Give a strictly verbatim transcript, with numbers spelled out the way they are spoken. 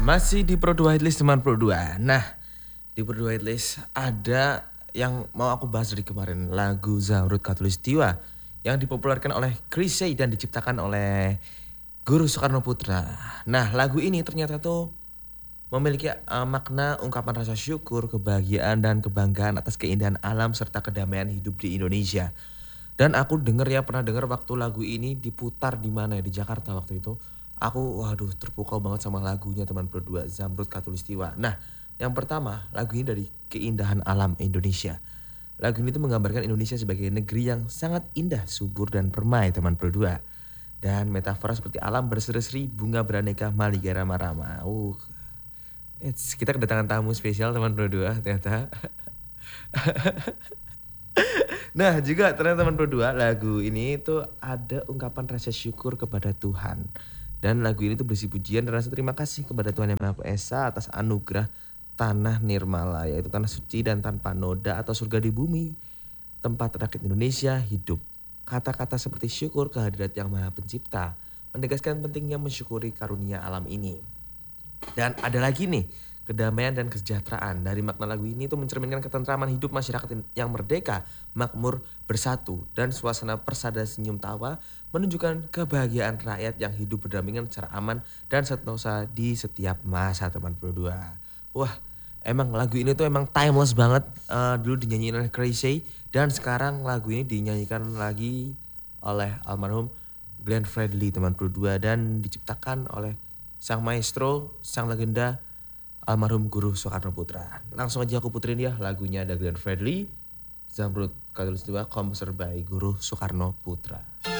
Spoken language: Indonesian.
Masih di Pro dua Hitlist teman Pro dua. Nah, di Pro dua Hitlist ada yang mau aku bahas dari kemarin, lagu Zamrud Khatulistiwa yang dipopulerkan oleh Chrisye dan diciptakan oleh Guru Soekarno Putra. Nah, lagu ini ternyata tuh memiliki uh, makna ungkapan rasa syukur, kebahagiaan dan kebanggaan atas keindahan alam serta kedamaian hidup di Indonesia. Dan aku denger ya, pernah denger waktu lagu ini diputar di mana ya, di Jakarta waktu itu. Aku waduh terpukau banget sama lagunya teman Pro dua, Zamrud Khatulistiwa. Nah, yang pertama lagu ini dari keindahan alam Indonesia. Lagu ini tuh menggambarkan Indonesia sebagai negeri yang sangat indah, subur dan permai teman Pro dua. Dan metafora seperti alam berseri-seri, bunga beraneka, malika rama-rama. Uh, it's, kita kedatangan tamu spesial teman Pro dua ternyata. Nah juga ternyata teman Pro dua, lagu ini tuh ada ungkapan rasa syukur kepada Tuhan. Dan lagu ini tuh berisi pujian dan rasa terima kasih kepada Tuhan Yang Maha Esa atas anugerah tanah nirmala, yaitu tanah suci dan tanpa noda atau surga di bumi, tempat rakyat Indonesia hidup. Kata-kata seperti syukur kehadirat Yang Maha Pencipta menegaskan pentingnya mensyukuri karunia alam ini. Dan ada lagi nih, kedamaian dan kesejahteraan. Dari makna lagu ini itu mencerminkan ketentraman hidup masyarakat yang merdeka, makmur, bersatu, dan suasana persada senyum tawa menunjukkan kebahagiaan rakyat yang hidup berdampingan secara aman dan sentosa di setiap masa teman Pro dua. Wah, emang lagu ini tuh emang timeless banget. Uh, dulu dinyanyiin oleh Chrisye dan sekarang lagu ini dinyanyikan lagi oleh almarhum Glenn Fredly teman Pro dua dan diciptakan oleh sang maestro, sang legenda almarhum Guru Soekarno Putra. Langsung aja aku puterin ya, lagunya ada Glenn Fredly, Zamrud Khatulistiwa, komposer by Guru Soekarno Putra.